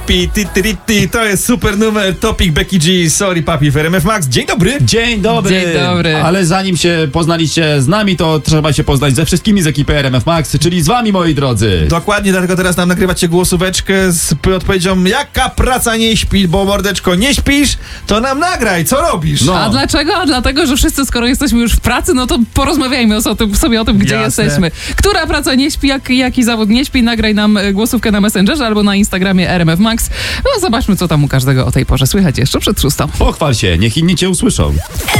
śpi, to jest super numer, Topic, Becky G, Sorry Papi w RMF Max. Dzień dobry. Dzień dobry. Dzień dobry. Ale zanim się poznaliście z nami, to trzeba się poznać ze wszystkimi z ekipy RMF Max, czyli z wami, moi drodzy. Dokładnie, dlatego teraz nam nagrywacie głosóweczkę z odpowiedzią, jaka praca nie śpi, bo mordeczko, nie śpisz, to nam nagraj, co robisz? No. A dlaczego? A dlatego, że wszyscy, skoro jesteśmy już w pracy, no to porozmawiajmy sobie o tym, gdzie Jasne. jesteśmy. Która praca nie śpi, jaki zawód nie śpi, nagraj nam głosówkę na Messengerze albo na Instagramie RMF Max. No zobaczmy, co tam u każdego o tej porze słychać jeszcze przed 6. Pochwal się, niech inni cię usłyszą.